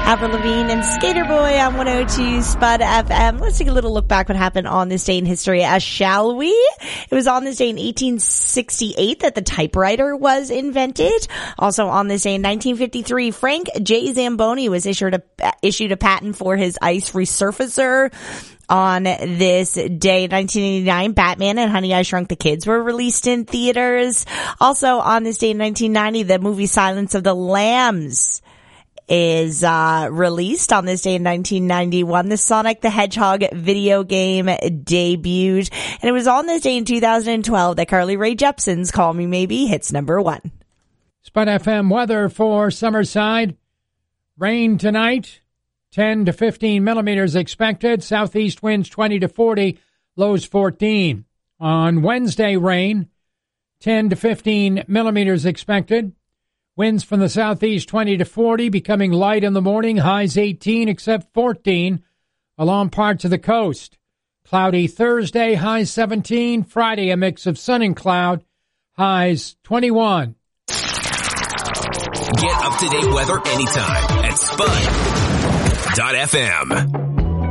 Avril Lavigne and Skater Boy on 102 Spud FM. Let's take a little look back what happened on this day in history, shall we? It was on this day in 1868 that the typewriter was invented. Also on this day in 1953, Frank J. Zamboni was issued a patent for his ice resurfacer. On this day, 1989, Batman and Honey, I Shrunk the Kids were released in theaters. Also on this day in 1990, the movie Silence of the Lambs is released. On this day in 1991, the Sonic the Hedgehog video game debuted. And it was on this day in 2012 that Carly Rae Jepsen's Call Me Maybe hits number 1. Spud FM weather for Summerside. Rain tonight, 10 to 15 millimeters expected. Southeast winds 20 to 40, lows 14. On Wednesday, rain, 10 to 15 millimeters expected. Winds from the southeast 20 to 40, becoming light in the morning, highs 18 except 14 along parts of the coast. Cloudy Thursday, highs 17. Friday, a mix of sun and cloud, highs 21. Get up-to-date weather anytime at Spud.fm.